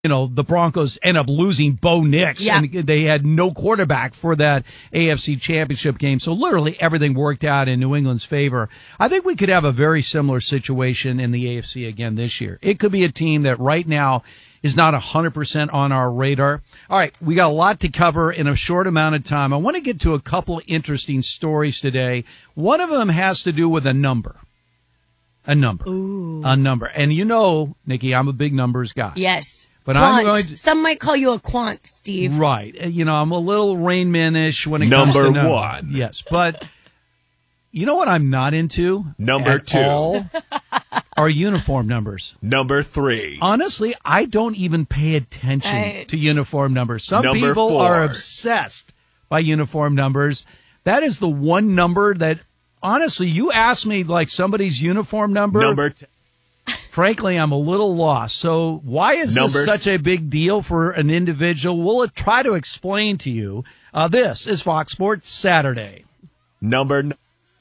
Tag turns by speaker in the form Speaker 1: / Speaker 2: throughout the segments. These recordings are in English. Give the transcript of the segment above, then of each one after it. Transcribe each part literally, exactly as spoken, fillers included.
Speaker 1: you know, the Broncos end up losing Bo Nix,
Speaker 2: yeah.
Speaker 1: and they had no quarterback for that A F C Championship game. So literally everything worked out in New England's favor. I think we could have a very similar situation in the A F C again this year. It could be a team that right now is not one hundred percent on our radar. All right, we got a lot to cover in a short amount of time. I want to get to a couple of interesting stories today. One of them has to do with a number. A number.
Speaker 2: Ooh.
Speaker 1: A number. And you know, Nikki, I'm a big numbers guy.
Speaker 2: Yes.
Speaker 1: But
Speaker 2: quant.
Speaker 1: I'm going to,
Speaker 2: Some might call you a quant, Steve.
Speaker 1: Right. You know, I'm a little Rain Man-ish when it
Speaker 3: Number
Speaker 1: comes to numbers.
Speaker 3: one.
Speaker 1: Yes. But you know what I'm not into?
Speaker 3: Number
Speaker 1: at
Speaker 3: two.
Speaker 1: All are uniform numbers.
Speaker 3: Number three.
Speaker 1: Honestly, I don't even pay attention
Speaker 2: Right.
Speaker 1: to uniform numbers. Some
Speaker 3: Number
Speaker 1: people
Speaker 3: four.
Speaker 1: are obsessed by uniform numbers. That is the one number that, honestly, you ask me like somebody's uniform number.
Speaker 3: Number t-
Speaker 1: Frankly, I'm a little lost. So why is
Speaker 3: Numbers.
Speaker 1: this such a big deal for an individual? We'll try to explain to you. Uh, this is Fox Sports Saturday.
Speaker 3: Number n-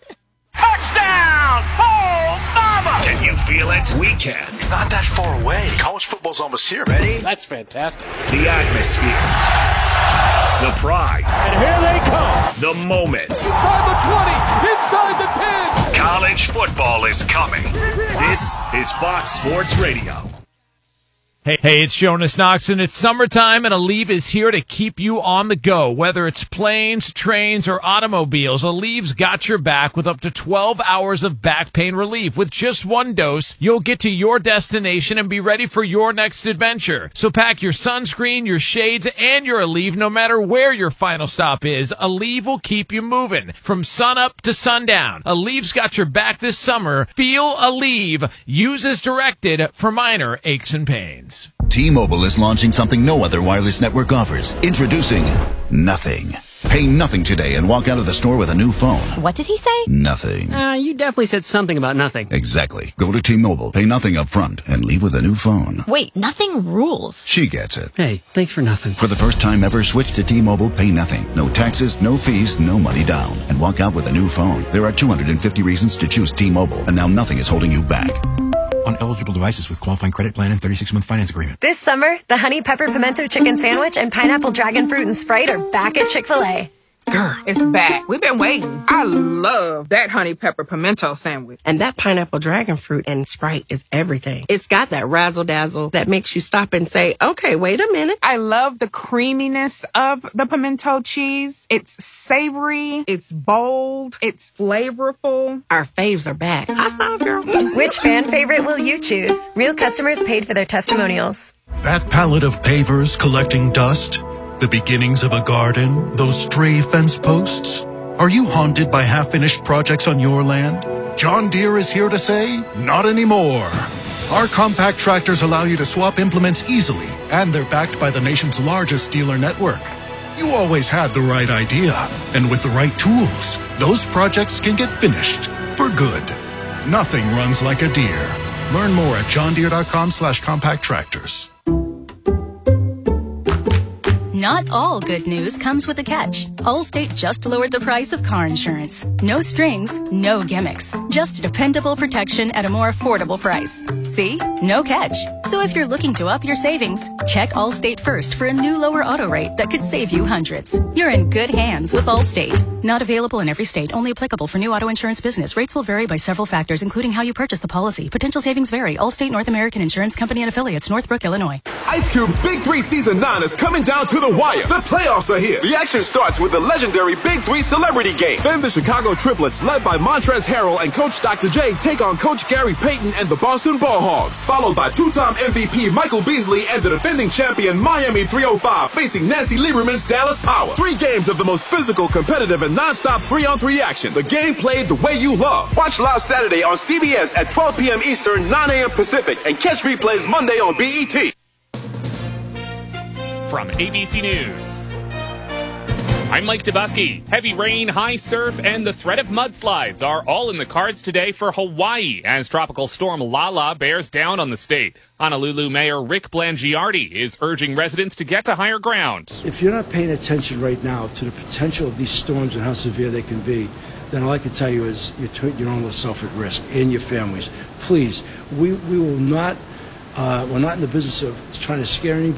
Speaker 4: Touchdown! Oh, mama!
Speaker 3: Can you feel it? We can.
Speaker 5: It's not that far away. College football's almost here. Ready?
Speaker 6: That's fantastic.
Speaker 3: The atmosphere. The pride.
Speaker 4: And here they come.
Speaker 3: The moments.
Speaker 4: Inside the twenty, inside the ten.
Speaker 3: College football is coming. This is Fox Sports Radio.
Speaker 7: Hey, hey, it's Jonas Knoxon. It's summertime, and Aleve is here to keep you on the go. Whether it's planes, trains, or automobiles, Aleve's got your back with up to twelve hours of back pain relief. With just one dose, you'll get to your destination and be ready for your next adventure. So pack your sunscreen, your shades, and your Aleve no matter where your final stop is. Aleve will keep you moving from sunup to sundown. Aleve's got your back this summer. Feel Aleve. Use as directed for minor aches and pains.
Speaker 8: T-Mobile is launching something no other wireless network offers. Introducing Nothing. Pay nothing today and walk out of the store with a new phone.
Speaker 9: What did he say?
Speaker 8: Nothing.
Speaker 6: Uh, you definitely said something about nothing.
Speaker 8: Exactly. Go to T-Mobile, pay nothing up front, and leave with a new phone.
Speaker 9: Wait, nothing rules.
Speaker 8: She gets it.
Speaker 6: Hey, thanks for nothing.
Speaker 8: For the first time ever, switch to T-Mobile, pay nothing. No taxes, no fees, no money down. And walk out with a new phone. There are two hundred fifty reasons to choose T-Mobile, and now nothing is holding you back.
Speaker 10: On eligible devices with qualifying credit plan and thirty-six month finance agreement.
Speaker 11: This summer, the Honey Pepper Pimento Chicken Sandwich and Pineapple Dragon Fruit and Sprite are back at Chick-fil-A.
Speaker 12: Girl, it's back. We've been waiting. I love that Honey Pepper Pimento Sandwich.
Speaker 13: And that Pineapple Dragon Fruit and Sprite is everything. It's got that razzle-dazzle that makes you stop and say, okay, wait a minute.
Speaker 12: I love the creaminess of the pimento cheese. It's savory. It's bold. It's flavorful.
Speaker 13: Our faves are back. High five, girl.
Speaker 11: Which fan favorite will you choose? Real customers paid for their testimonials.
Speaker 14: That pallet of pavers collecting dust, the beginnings of a garden, those stray fence posts. Are you haunted by half-finished projects on your land? John Deere is here to say, not anymore. Our compact tractors allow you to swap implements easily, and they're backed by the nation's largest dealer network. You always had the right idea, and with the right tools, those projects can get finished for good. Nothing runs like a Deere. Learn more at johndeere.com slash compact tractors.
Speaker 15: Not all good news comes with a catch. Allstate just lowered the price of car insurance. No strings, no gimmicks. Just dependable protection at a more affordable price. See? No catch. So if you're looking to up your savings, check Allstate first for a new lower auto rate that could save you hundreds. You're in good hands with Allstate. Not available in every state. Only applicable for new auto insurance business. Rates will vary by several factors, including how you purchase the policy. Potential savings vary. Allstate North American Insurance Company and affiliates, Northbrook, Illinois.
Speaker 16: Ice Cube's Big Three Season nine is coming down to the wire. The playoffs are here. The action starts with the legendary Big Three Celebrity Game. Then the Chicago Triplets, led by Montrezl Harrell and Coach Doctor J, take on Coach Gary Payton and the Boston Ball Hogs. Followed by two-time M V P Michael Beasley and the defending champion Miami three oh five facing Nancy Lieberman's Dallas Power. Three games of the most physical, competitive, and non-stop three-on-three action. The game played the way you love. Watch live Saturday on C B S at twelve p.m. Eastern, nine a.m. Pacific, and catch replays Monday on B E T.
Speaker 17: From A B C News, I'm Mike Dubusky. Heavy rain, high surf, and the threat of mudslides are all in the cards today for Hawaii as Tropical Storm Lala bears down on the state. Honolulu Mayor Rick Blangiardi is urging residents to get to higher ground.
Speaker 18: If you're not paying attention right now to the potential of these storms and how severe they can be, then all I can tell you is you're putting your own self at risk and your families. Please, we, we will not Uh, we're not in the business of trying to scare anybody.